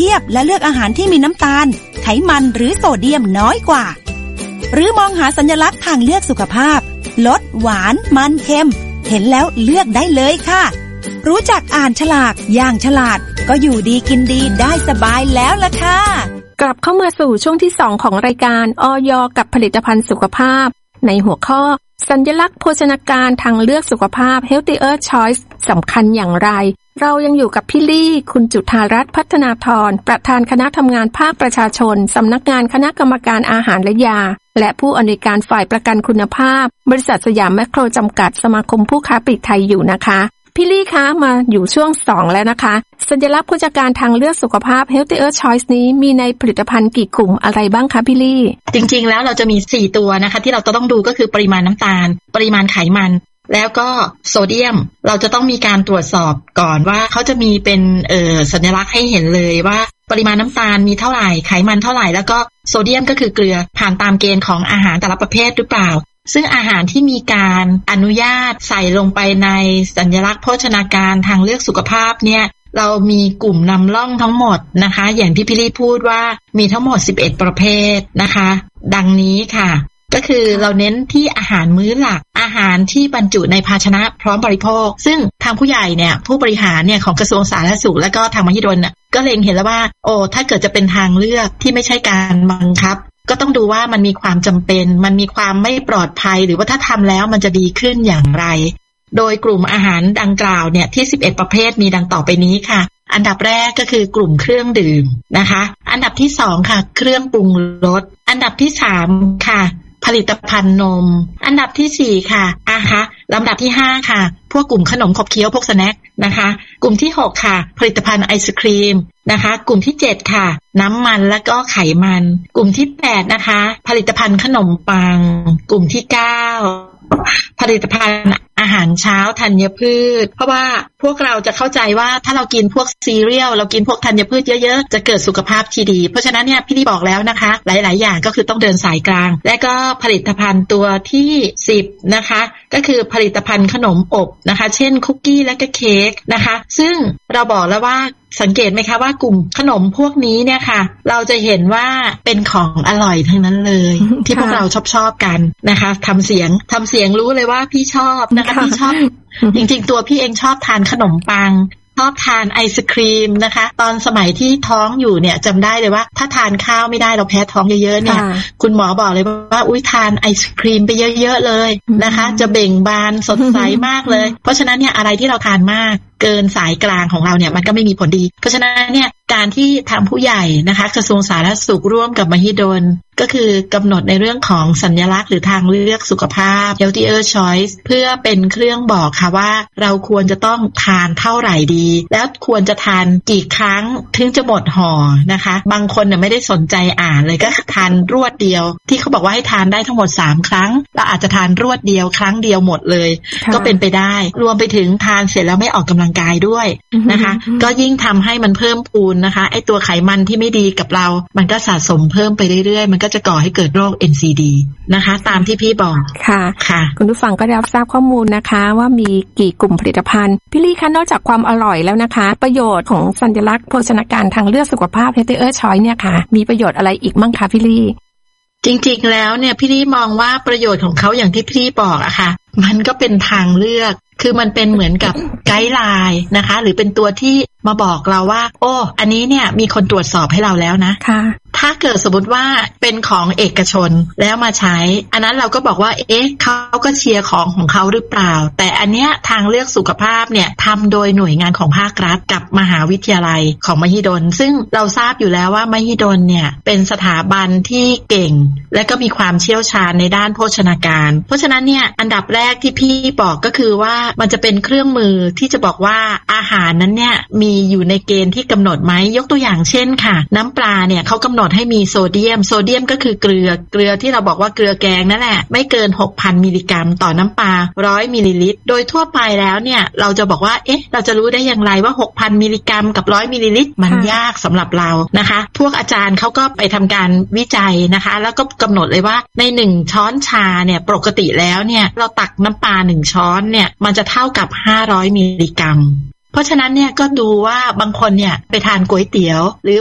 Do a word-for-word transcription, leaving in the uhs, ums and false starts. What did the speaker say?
ทียบและเลือกอาหารที่มีน้ำตาลไขมันหรือโซเดียมน้อยกว่าหรือมองหาสัญลักษณ์ทางเลือกสุขภาพลดหวานมันเค็มเห็นแล้วเลือกได้เลยค่ะรู้จักอ่านฉลากอย่างฉลาดก็อยู่ดีกินดีได้สบายแล้วล่ะค่ะกลับเข้ามาสู่ช่วงที่สองของรายการอย.กับผลิตภัณฑ์สุขภาพในหัวข้อสัญลักษณ์โภชนาการทางเลือกสุขภาพ Healthier Choice สำคัญอย่างไรเรายังอยู่กับพี่ลี่คุณจุฑารัตน์พัฒนาธรประธานคณะทำงานภาคประชาชนสำนักงานคณะกรรมการอาหารและยาและผู้อำนวยการฝ่ายประกันคุณภาพบริษัทสยามแมคโครจำกัดสมาคมผู้ค้าปลีกไทยอยู่นะคะพี่ลี่คะมาอยู่ช่วงสองแล้วนะคะสัญลักษณ์โภชนาการทางเลือกสุขภาพ Healthier Choice นี้มีในผลิตภัณฑ์กี่กลุ่มอะไรบ้างคะพี่ลี่จริงๆแล้วเราจะมีสี่ตัวนะคะที่เราจะต้องดูก็คือปริมาณน้ำตาลปริมาณไขมันแล้วก็โซเดียมเราจะต้องมีการตรวจสอบก่อนว่าเขาจะมีเป็นเอ่อสัญลักษณ์ให้เห็นเลยว่าปริมาณน้ำตาลมีเท่าไหร่ไขมันเท่าไหร่แล้วก็โซเดียมก็คือเกลือผ่านตามเกณฑ์ของอาหารแต่ละประเภทหรือเปล่าซึ่งอาหารที่มีการอนุญาตใส่ลงไปในสัญลักษณ์โภชนาการทางเลือกสุขภาพเนี่ยเรามีกลุ่มนำร่องทั้งหมดนะคะอย่างที่พี่ลี่พูดว่ามีทั้งหมดสิบเอ็ดประเภทนะคะดังนี้ค่ะก็คือเราเน้นที่อาหารมื้อหลักอาหารที่บรรจุในภาชนะพร้อมบริโภคซึ่งทางผู้ใหญ่เนี่ยผู้บริหารเนี่ยของกระทรวงสาธารณสุขและก็ทางมหิดลน่ะก็เล็งเห็นแล้วว่าโอ้ถ้าเกิดจะเป็นทางเลือกที่ไม่ใช่การบังคับก็ต้องดูว่ามันมีความจำเป็นมันมีความไม่ปลอดภัยหรือว่าถ้าทำแล้วมันจะดีขึ้นอย่างไรโดยกลุ่มอาหารดังกล่าวเนี่ยที่สิบเอ็ดประเภทมีดังต่อไปนี้ค่ะอันดับแรกก็คือกลุ่มเครื่องดื่มนะคะอันดับที่สองค่ะเครื่องปรุงรสอันดับที่สามค่ะผลิตภัณฑ์นมอันดับที่สี่ค่ะอาหารลำดับที่ห้าค่ะพวกกลุ่มขนมขบเคี้ยวพวกสแน็คนะคะกลุ่มที่หกค่ะผลิตภัณฑ์ไอศครีมนะคะกลุ่มที่เจ็ดค่ะน้ำมันและก็ไขมันกลุ่มที่แปดนะคะผลิตภัณฑ์ขนมปังกลุ่มที่เก้าผลิตภัณฑ์อาหารเช้าธัญพืชเพราะว่าพวกเราจะเข้าใจว่าถ้าเรากินพวกซีเรียลเรากินพวกธัญพืชเยอะๆจะเกิดสุขภาพที่ดีเพราะฉะนั้นเนี่ยพี่ลี่บอกแล้วนะคะหลายๆอย่างก็คือต้องเดินสายกลางและก็ผลิตภัณฑ์ตัวที่สิบนะคะก็คือผลิตภัณฑ์ขนมอบนะคะเช่นคุกกี้และก็เค้กนะคะซึ่งเราบอกแล้วว่าสังเกตไหมคะว่ากลุ่มขนมพวกนี้เนี่ยค่ะเราจะเห็นว่าเป็นของอร่อยทั้งนั้นเลยที่พวกเราชอบชอบกันนะคะทำเสียงทำเสียงรู้เลยว่าพี่ชอบนะคะพี่ชอบจริงๆตัวพี่เองชอบทานขนมปังชอบทานไอศครีมนะคะตอนสมัยที่ท้องอยู่เนี่ยจำได้เลยว่าถ้าทานข้าวไม่ได้เราแพ้ท้องเยอะๆเนี่ยคุณหมอบอกเลยว่าอุ๊ยทานไอศครีมไปเยอะๆเลยนะคะจะเบ่งบานสดใสมากเลยเพราะฉะนั้นเนี่ยอะไรที่เราทานมากเกินสายกลางของเราเนี่ยมันก็ไม่มีผลดีเพราะฉะนั้นเนี่ยการที่ทางผู้ใหญ่นะคะกระทรวงสาธารณสุขร่วมกับมหิดลก็คือกำหนดในเรื่องของสัญลักษณ์หรือทางเลือกสุขภาพ Healthier Choice เพื่อเป็นเครื่องบอกค่ะว่าเราควรจะต้องทานเท่าไหร่ดีแล้วควรจะทานกี่ครั้งถึงจะหมดห่อนะคะบางคนเนี่ยไม่ได้สนใจอ่านเลยก็ทานรวดเดียวที่เขาบอกว่าให้ทานได้ทั้งหมดสามครั้งเราอาจจะทานรวดเดียวครั้งเดียวหมดเลยก็เป็นไปได้รวมไปถึงทานเสร็จแล้วไม่ออกกำลังกายด้วยนะคะก็ยิ่งทำให้มันเพิ่มพูนนะคะไอตัวไขมันที่ไม่ดีกับเรามันก็สะสมเพิ่มไปเรื่อยๆมันก็จะก่อให้เกิดโรค เอ็น ซี ดี นะคะตามที่พี่บอกค่ะค่ะคุณผู้ฟังก็ได้รับทราบข้อมูลนะคะว่ามีกี่กลุ่มผลิตภัณฑ์พี่ลี่คะนอกจากความอร่อยแล้วนะคะประโยชน์ของสัญลักษณ์โภชนาการทางเลือกสุขภาพ Healthier Choice เนี่ยค่ะมีประโยชน์อะไรอีกมั่งคะพี่ลี่จริงๆแล้วเนี่ยพี่ลี่มองว่าประโยชน์ของเขาอย่างที่พี่บอกอะค่ะมันก็เป็นทางเลือกคือมันเป็นเหมือนกับไกด์ไลน์นะคะหรือเป็นตัวที่มาบอกเราว่าโอ้อันนี้เนี่ยมีคนตรวจสอบให้เราแล้วนะค่ะถ้าเกิดสมมติว่าเป็นของเอกชนแล้วมาใช้อันนั้นเราก็บอกว่าเอ๊ะเขาก็เชียร์ของของเขาหรือเปล่าแต่อันเนี้ยทางเลือกสุขภาพเนี่ยทำโดยหน่วยงานของภาครัฐกับมหาวิทยาลัยของมหิดลซึ่งเราทราบอยู่แล้วว่ามหิดลเนี่ยเป็นสถาบันที่เก่งและก็มีความเชี่ยวชาญในด้านโภชนาการเพราะฉะนั้นเนี่ยอันดับแรกที่พี่บอกก็คือว่ามันจะเป็นเครื่องมือที่จะบอกว่าอาหารนั้นเนี่ยมีอยู่ในเกณฑ์ที่กำหนดไหมยกตัวอย่างเช่นค่ะน้ำปลาเนี่ยเขากำหนดให้มีโซเดียมโซเดียมก็คือเกลือเกลือที่เราบอกว่าเกลือแกงนั่นแหละไม่เกิน หกพัน มิลลิกรัมต่อน้ำปลาหนึ่งร้อยมิลลิลิตรโดยทั่วไปแล้วเนี่ยเราจะบอกว่าเอ๊ะเราจะรู้ได้อย่างไรว่า หกพัน มิลลิกรัมกับหนึ่งร้อยมิลลิลิตรมันยากสำหรับเรานะคะพวกอาจารย์เขาก็ไปทำการวิจัยนะคะแล้วก็กำหนดเลยว่าในหนึ่งช้อนชาเนี่ยปกติแล้วเนี่ยเราตักน้ำปลาหนึ่งช้อนเนี่ยมันจะเท่ากับห้าร้อยมิลลิกรัมเพราะฉะนั้นเนี่ยก็ดูว่าบางคนเนี่ยไปทานก๋วยเตี๋ยวหรือ